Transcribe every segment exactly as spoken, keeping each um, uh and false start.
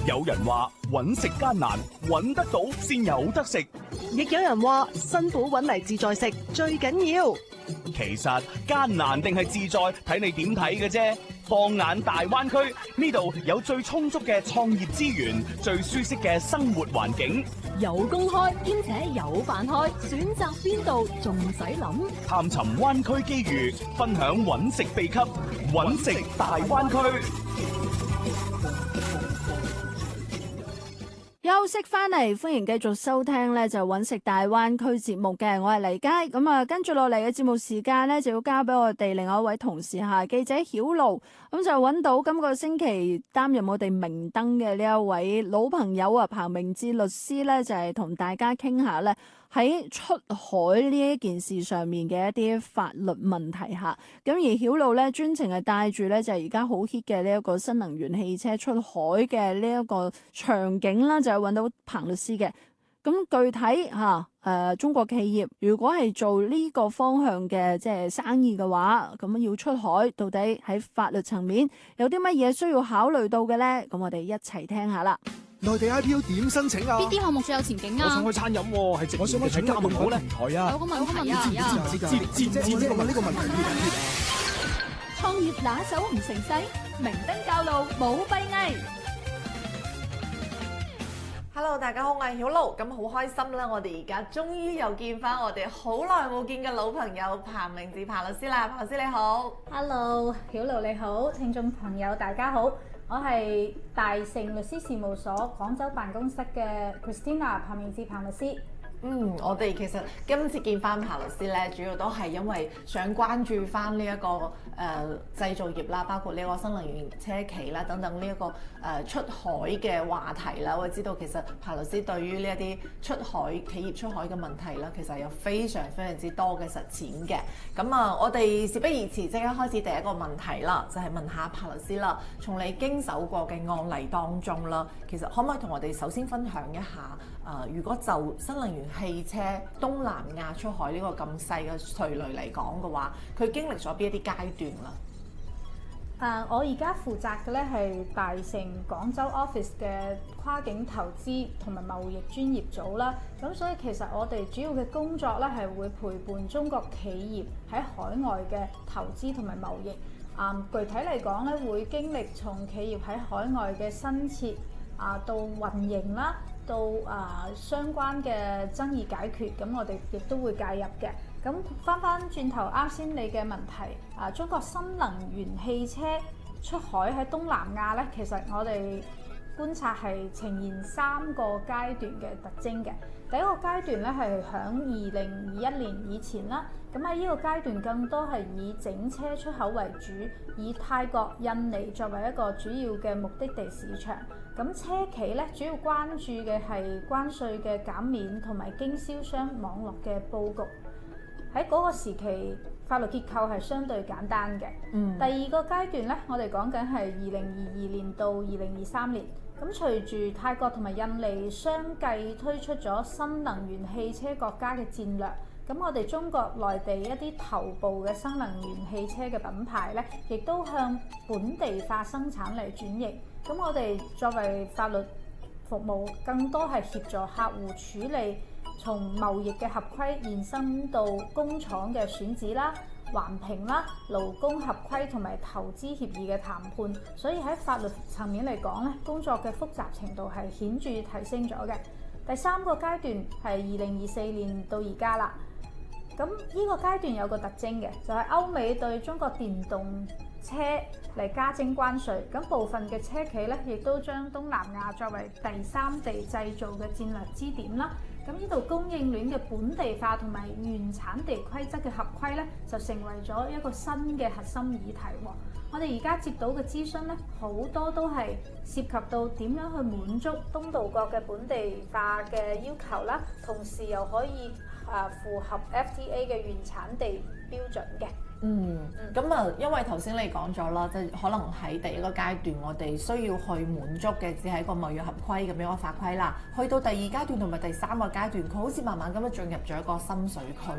有人話揾食艱難，揾得到先有得食， 亦有人話辛苦揾嚟自在食最緊要。 其實艱難定係自在，睇你點睇嘅啫。放眼大灣區，呢度有最充足嘅創業資源，最舒適嘅生活環境， 有公開兼且有飯開，選擇邊度仲使諗？ 探尋灣區機遇，分享揾食秘笈，揾食大灣區。 休息翻嚟，歡迎繼續收聽咧就揾食大灣區節目嘅，我係黎佳。咁啊，跟住落嚟嘅節目時間咧，就要交俾我哋另外一位同事吓，記者曉露。咁就揾到今個星期擔任我哋明燈嘅呢一位老朋友啊，彭明志律師咧，就係同大家傾下咧喺出海呢一件事上面嘅一啲法律問題吓。咁而曉露咧專程係帶住咧就係而家好 hit 嘅呢一個新能源汽車出海嘅呢一個場景啦，就係揾到彭律師嘅。咁具體吓誒、呃、中國企業如果係做呢個方向嘅即係生意嘅話，咁要出海到底喺法律層面有啲乜嘢需要考慮到嘅咧？咁我哋一齊聽下啦。 內地 I P O 點申請啊？ 邊啲項目最有前景啊？ 我想開餐飲喎，係直營嘅家用好咧平台啊。 有個問題啊， 知知知知知呢個呢個問題。 創業拿手唔成勢，明燈教路冇閉翳。 Hello， 大家好，我係曉露，咁好開心啦！我哋而家終於又見翻我哋好耐冇見嘅老朋友彭明志彭律師啦，彭律師你好。 Hello， 曉露你好，聽眾朋友大家好，我係大成律師事務所廣州辦公室嘅 Christina 彭明志彭律師。 嗯，我哋其實今次見翻彭律師咧，主要都係因為想關注翻呢一個誒、呃、製造業啦，包括呢個新能源車企啦等等呢、這、一個誒、呃、出海嘅話題啦。我知道其實彭律師對於呢一啲出海企業出海嘅問題啦，其實有非常非常之多嘅實踐嘅。咁啊，我哋事不宜遲，即刻開始第一個問題啦，就係、是、問下彭律師啦。從你經手過嘅案例當中啦，其實可唔可以同我哋首先分享一下誒、呃，如果就新能源汽車東南亞出海呢個咁細嘅垂類嚟講嘅話，佢經歷咗邊一啲階段啦？ 誒、uh，我而家負責嘅咧係大成廣州 office 嘅跨境投資同埋貿易專業組啦。咁所以其實我哋主要嘅工作咧係會陪伴中國企業喺海外嘅投資同埋貿易。啊、嗯，具體嚟講咧，會經歷從企業喺海外嘅新設啊到運營啦。到啊、呃、相關嘅爭議解決，咁我哋亦都會介入嘅。咁翻翻轉頭，啱先你嘅問題，啊、呃、中國新能源汽車出海喺東南亞咧，其實我哋觀察係呈現三個階段嘅特徵嘅。第一個階段咧係響二零二一年以前啦，咁喺呢個階段更多係以整車出口為主，以泰國、印尼作為一個主要嘅目的地市場。咁車企咧主要關注嘅係關稅嘅減免同埋經銷商網絡嘅佈局。喺嗰個時期，法律結構係相對簡單嘅。嗯。第二個階段咧，我哋講緊係二零二二年到二零二三年。咁隨住泰國同埋印尼相繼推出咗新能源汽車國家嘅戰略，咁我哋中國內地一啲頭部嘅新能源汽車嘅品牌咧，亦都向本地化生產嚟轉型。咁我哋作為法律服務，更多係協助客戶處理從貿易嘅合規延伸到工廠嘅選址啦、環評啦、勞工合規同埋投資協議嘅談判。所以喺法律層面嚟講咧，工作嘅複雜程度係顯著提升咗嘅。第三個階段係二零二四年到而家啦。咁呢個階段有個特徵嘅，就係歐美對中國電動車嚟加徵關稅，咁部分嘅車企咧，亦都將東南亞作為第三地製造嘅戰略支點啦。咁呢度供應鏈嘅本地化同埋原產地規則嘅合規咧，就成為咗一個新嘅核心議題喎。我哋而家接到嘅諮詢咧，好多都係涉及到點樣去滿足東道國嘅本地化嘅要求啦，同時又可以啊符合 F T A 嘅原產地標準嘅。 嗯，咁啊，因為頭先你講咗啦，即係可能喺第一個階段，我哋需要去滿足嘅只係一個貿易合規咁樣嘅法規啦。去到第二階段同埋第三個階段，佢好似慢慢咁樣進入咗一個深水區啦。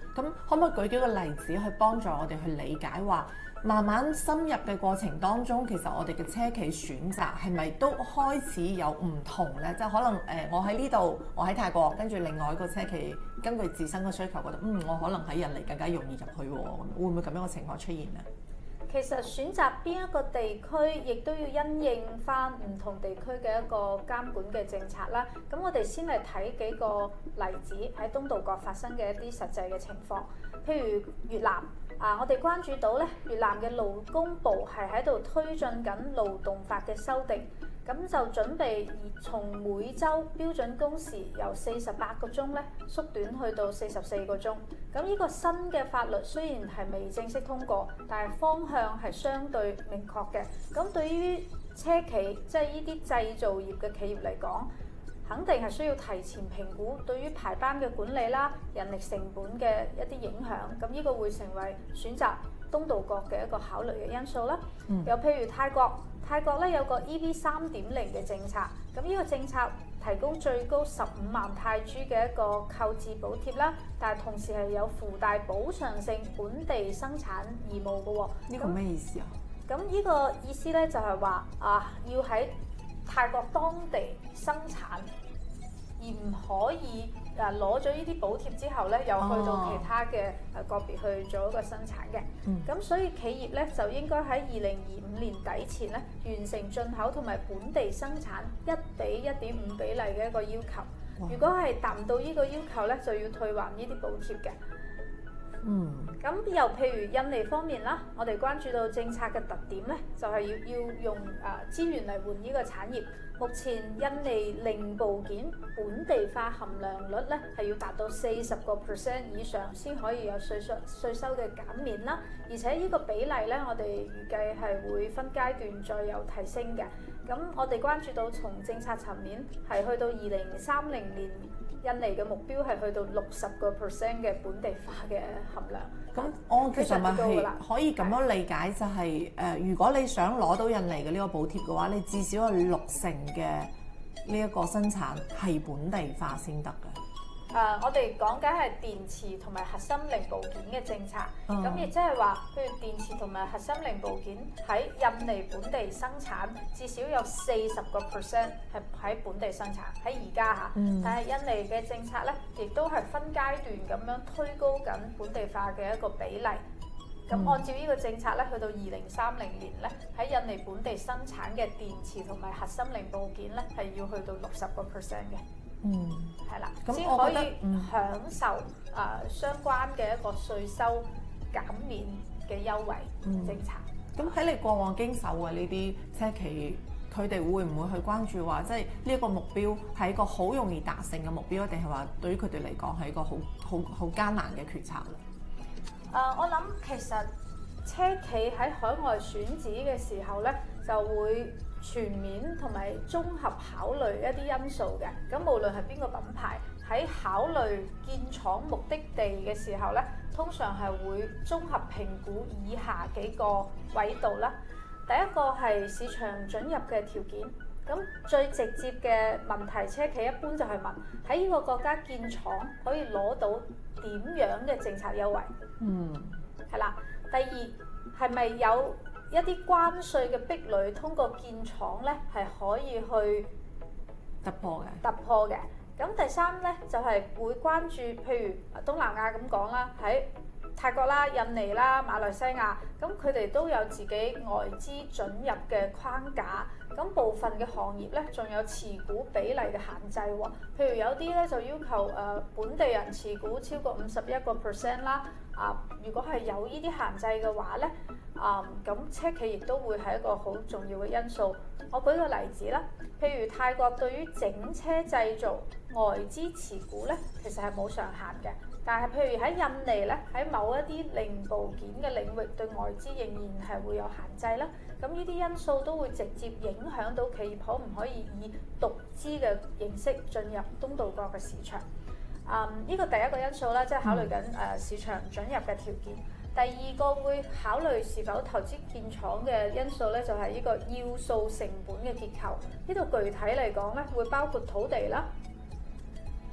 咁可唔可以舉幾個例子去幫助我哋去理解話，慢慢深入嘅過程當中，其實我哋嘅車企選擇係咪都開始有唔同咧？即係可能誒、呃，我喺呢度，我喺泰國，跟住另外一個車企根據自身嘅需求，覺得嗯，我可能喺印尼更加容易入去喎，會唔會咁樣嘅情況出現咧？ 其實選擇邊一個地區，亦都要因應翻唔同地區嘅一個監管嘅政策啦。咁我哋先嚟睇幾個例子喺東道國發生嘅一啲實際嘅情況，譬如越南啊，我哋關注到咧，越南嘅勞工部係喺度推進緊勞動法嘅修訂。咁就準備從每週標準工時由四十八個鐘咧縮短去到四十四個鐘。咁呢個新嘅法律雖然係未正式通過，但係方向係相對明確嘅。咁對於車企，即係呢啲製造業嘅企業嚟講，肯定係需要提前評估對於排班嘅管理啦、人力成本嘅一啲影響。咁呢個會成為選擇東道國嘅一個考慮嘅因素啦。嗯、又譬如泰國。泰國咧有個 E V 三點零嘅政策，咁呢個政策提供最高十五萬泰銖嘅一個購置補貼啦，但係同時係有附帶補償性本地生產義務嘅喎。 呢個咩意思啊？ 咁呢個意思咧就係話啊，要喺泰國當地生產，而唔可以誒攞咗呢啲補貼之後咧，又去到其他嘅誒個別去做一個生產嘅。咁、嗯、所以企業咧就應該喺二零二五年底前咧完成進口同埋本地生產一比一點五比例嘅一個要求。哇如果係達唔到呢個要求咧，就要退還呢啲補貼嘅。嗯，咁又譬如印尼方面啦，我哋關注到政策嘅特點咧，就係、是、要要用誒資源嚟換呢個產業。目前印尼零部件本地化含量率咧係要達到四十個 percent 以上先可以有稅收稅收嘅減免啦，而且呢個比例咧，我哋預計係會分階段再有提升嘅。咁我哋關注到從政策層面係去到二零三零年，印尼嘅目標係去到六十個 percent 嘅本地化嘅含量。咁我其實咪係可以咁樣理解，就係、是、誒、呃，如果你想攞到印尼嘅呢個補貼嘅話，你至少有六成嘅呢一個生產係本地化先得嘅。 誒、uh，我哋講緊係電池同埋核心零部件嘅政策，咁亦即係話，譬如電池同埋核心零部件喺印尼本地生產，至少有四十個 percent 係喺本地生產。喺而家嚇，嗯、但係印尼嘅政策咧，亦都係分階段咁樣推高緊本地化嘅一個比例。咁、嗯、按照呢個政策咧，去到二零三零年咧，喺印尼本地生產嘅電池同埋核心零部件咧，係要去到六十個 percent 嘅。嗯，係啦，先可以享受誒、呃、相關嘅一個稅收減免嘅優惠政策。 咁喺、嗯、你過往經手嘅呢啲車企，佢哋會唔會去關注話，即係呢一個目標係一個好容易達成嘅目標，定係話對於佢哋嚟講係一個好好好艱難嘅決策咧？誒、 呃，我諗其實車企喺海外選址嘅時候咧，就會全面同埋綜合考慮一啲因素嘅。咁無論係邊個品牌喺考慮建廠目的地嘅時候咧，通常係會綜合評估以下幾個維度啦。第一個係市場准入嘅條件。咁最直接嘅問題，車企一般就係問喺呢個國家建廠可以攞到點樣嘅政策優惠？嗯，係啦。第二係咪有一啲關稅嘅壁壘通過建廠咧，係可以去突破嘅。 突破嘅。咁第三咧就係、是、會關注，譬如東南亞咁講啦，喺泰國啦、印尼啦、馬來西亞，咁佢哋都有自己外資准入嘅框架。咁部分嘅行業咧，仲有持股比例嘅限制喎。譬如有啲咧就要求誒、呃、本地人持股超過五十一個 percent 啦。啊，如果係有呢啲限制嘅話咧，啊咁車企亦都會係一個好重要嘅因素。我舉個例子啦，譬如泰國對於整車製造外資持股咧，其實係冇上限嘅。但係譬如喺印尼咧，喺某一啲零部件嘅領域對外資仍然係會有限制啦。咁呢啲因素都會直接影響到企業可唔可以以獨資嘅形式進入東道國嘅市場。啊、嗯，呢、這個第一個因素咧，即係考慮緊誒市場准入嘅條件。第二個會考慮是否投資建廠嘅因素咧，就係、是、呢個要素成本嘅結構。呢度具體嚟講咧，會包括土地啦、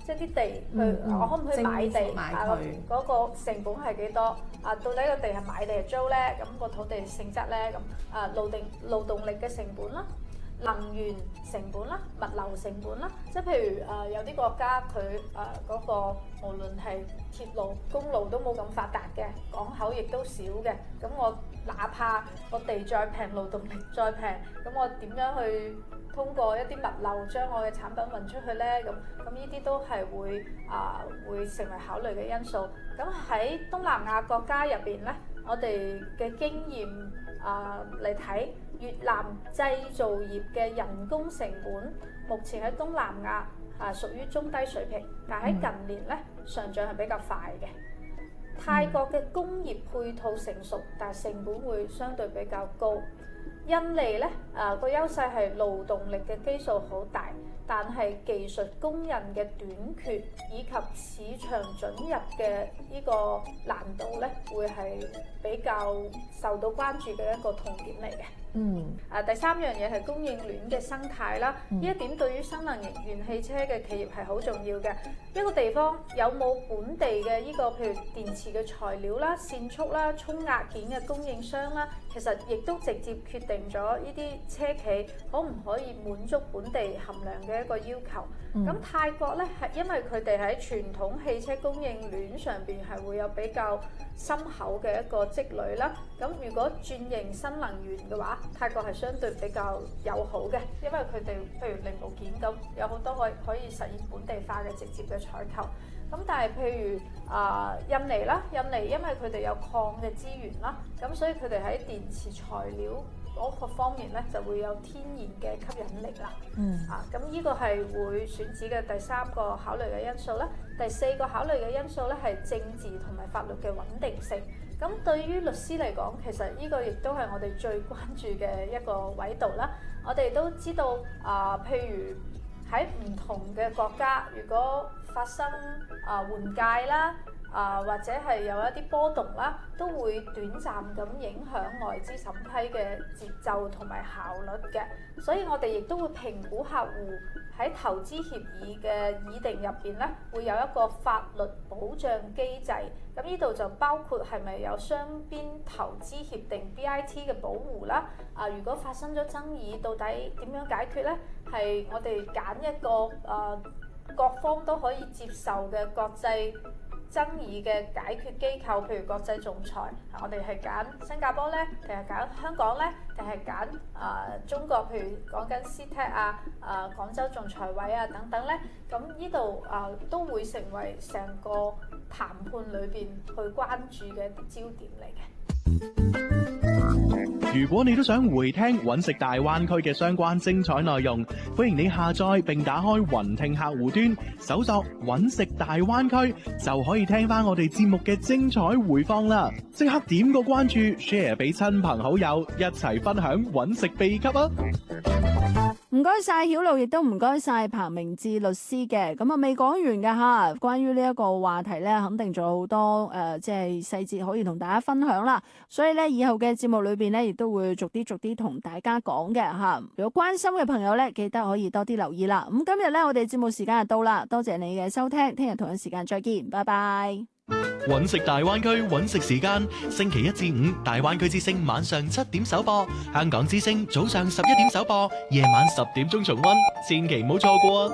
即係啲地，佢、 嗯嗯、 我可唔可以買地買啊？嗰、那個成本係幾多啊？到底個地係買定係租咧？咁、那個土地性質咧？咁啊勞定勞動力嘅成本啦。能源成本啦、物流成本啦，即係譬如誒、呃、有啲國家佢誒嗰個無論係鐵路、公路都冇咁發達嘅，港口亦都少嘅，咁我哪怕個地再平、勞動力再平，咁我點樣去通過一啲物流將我嘅產品運出去咧？咁咁呢啲都係會啊、呃、會成為考慮嘅因素。咁喺東南亞國家入邊咧，我哋嘅經驗啊嚟睇。越南製造業嘅人工成本目前喺東南亞啊屬於中低水平，但喺近年咧上漲係比較快嘅。泰國嘅工業配套成熟，但係成本會相對比較高。印尼咧啊個優勢係勞動力嘅基數好大，但係技術工人嘅短缺以及市場准入嘅呢個難度咧，會係比較受到關注嘅一個痛點嚟嘅。嗯，啊第三樣嘢係供應鏈嘅生態啦，呢、嗯、一點對於新能源汽車嘅企業係好重要嘅。一個地方有冇本地嘅呢個譬如電池嘅材料啦、線束啦、充壓件嘅供應商啦，其實亦都直接決定咗呢啲車企可唔可以滿足本地含量嘅一個要求。咁、嗯、泰國咧係因為佢哋喺傳統汽車供應鏈上邊係會有比較深厚嘅一個積累啦。咁如果轉型新能源嘅話，泰國係相對比較友好嘅，因為佢哋譬如零部件咁，有好多可以可以實現本地化嘅直接嘅採購。咁但係譬如啊、呃、印尼啦，印尼因為佢哋有礦嘅資源啦，咁所以佢哋喺電池材料嗰個方面咧就會有天然嘅吸引力啦。嗯。啊，咁呢個係會選址嘅第三個考慮嘅因素啦。第四個考慮嘅因素咧係政治同埋法律嘅穩定性。咁對於律師嚟講，其實呢個亦都係我哋最關注嘅一個維度啦。我哋都知道啊、呃，譬如喺唔同嘅國家，如果發生啊、呃、換屆啦，啊、呃、或者係有一啲波動啦，都會短暫咁影響外資審批嘅節奏同埋效率嘅。所以我哋亦都會評估客戶喺投資協議嘅議定入邊咧，會有一個法律保障機制。咁呢度就包括係咪有雙邊投資協定 B I T 嘅保護啦？啊，如果發生咗爭議，到底點樣解決咧？係我哋揀一個誒、呃、各方都可以接受嘅國際爭議嘅解決機構，譬如國際仲裁，我哋係揀新加坡咧，定係揀香港咧，定係揀誒中國？譬如講緊 C T E C 啊、誒、呃、廣州仲裁委啊等等咧，咁呢度誒都會成為成個談判裏邊去關注嘅一啲焦點嚟嘅。 如果你都想回聽揾食大灣區嘅相關精彩內容，歡迎你下載並打開雲聽客戶端，搜索揾食大灣區，就可以聽翻我哋節目嘅精彩回放啦！即刻點個關注 ，share 俾親朋好友，一齊分享揾食秘笈啊！ 唔該晒曉露，亦都唔該晒彭明志律師嘅。咁啊未講完㗎吓，關於呢一個話題咧，肯定仲有好多誒、呃，即係細節可以同大家分享啦。所以咧，以後嘅節目裏邊咧，亦都會逐啲逐啲同大家講嘅吓。如果關心嘅朋友咧，記得可以多啲留意啦。咁今日咧，我哋節目時間就到啦，多謝你嘅收聽，聽日同一時間再見，拜拜。 揾食大灣區揾食時間，星期一至五大灣區之聲晚上七點首播，香港之聲早上十一點首播，夜晚十點鐘重溫，千祈唔好錯過啊！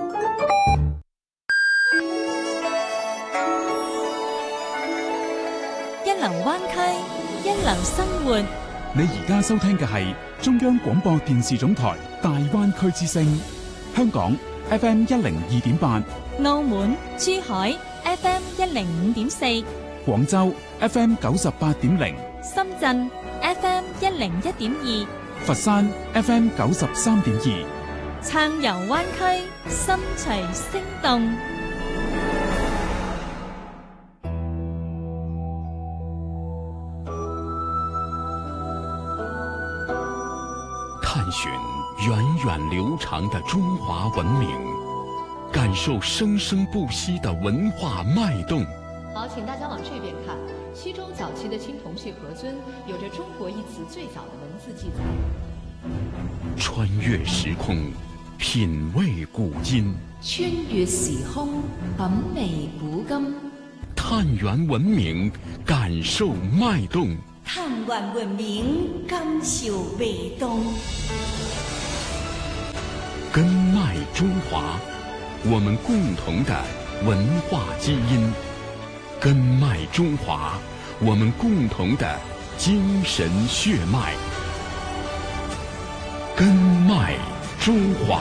一流灣區，一流生活。 你而家收聽嘅係中央廣播電視總台大灣區之聲，香港 F M 一零二點八， 澳門、珠海F M 一零五點四， 廣州 F M 九十八點零， 深圳 F M 一零一點二， 佛山 F M 九十三點二， 暢遊灣區，心隨聲動。 探尋源遠流長的中華文明，感受生生不息的文化脈動。 好，請大家往這邊看。西周早期的青銅器盒尊有着中國一詞最早的文字記載。 穿越時空， 品味古今， 穿越時空，品味古今。 探源文明，感受脈動。 探源文明，感受脈動。 根脈中華，我們共同的文化基因。根脈中華，我們共同的精神血脈。根脈中華。